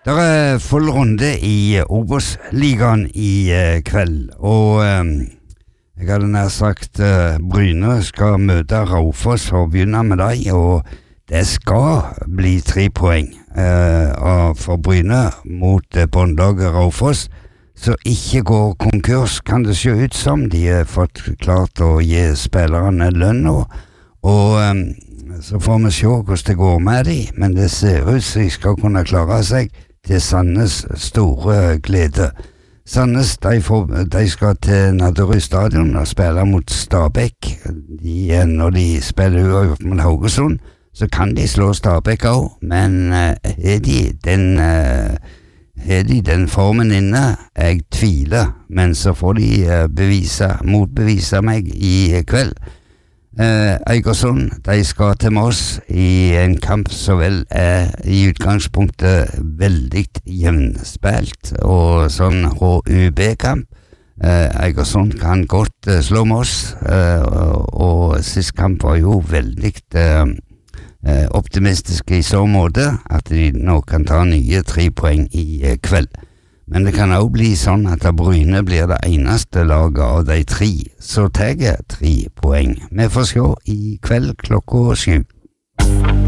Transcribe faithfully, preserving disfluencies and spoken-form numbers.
Det er full runde i Obos-ligaen i uh, kveld, og um, jeg hadde nær sagt uh, Bryne skal møte Raufoss og begynne med deg, og det skal bli tre poeng uh, for Bryne mot uh, båndlaget Raufoss, så ikke går konkurs, kan det se ut som. De har fått klart å gi spillerne lønn nå, og um, så får vi se hvordan det går med dem, men det ser ut som de skal kunne klare seg til Sandnes store glede. Sandnes, de, får, de skal til Nadderud stadion og spille mot Stabæk. De, når de spiller uavgjort mot Haugesund, så kan de slå Stabæk også, men uh, er de den uh, er de den formen inne? Jeg tviler, men så får de uh, bevise, motbevise meg i kveld. Uh, Eigersund, de skal til Moss i en kamp som vel er i utgangspunktet veldig jevnspilt og sånn H U B-kamp. Uh, Eigersund kan godt uh, slå Moss, uh, og, og sist kamp var jo veldig uh, uh, optimistisk i så måte at de nå kan ta nye tre poeng i uh, kveld. Men det kan også bli sånn at Bryne blir det eneste laget av de tre, så tar jeg tre poeng. Vi får se i kveld klokka sju.